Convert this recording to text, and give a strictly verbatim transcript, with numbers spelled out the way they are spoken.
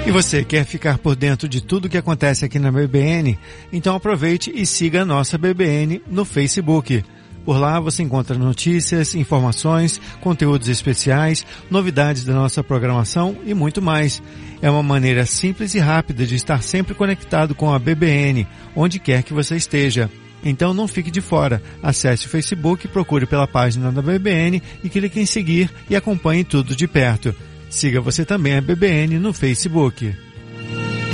E você quer ficar por dentro de tudo que acontece aqui na B B N? Então aproveite e siga a nossa B B N no Facebook. Por lá você encontra notícias, informações, conteúdos especiais, novidades da nossa programação e muito mais. É uma maneira simples e rápida de estar sempre conectado com a B B N, onde quer que você esteja. Então não fique de fora. Acesse o Facebook, procure pela página da B B N e clique em seguir e acompanhe tudo de perto. Siga você também a B B N no Facebook.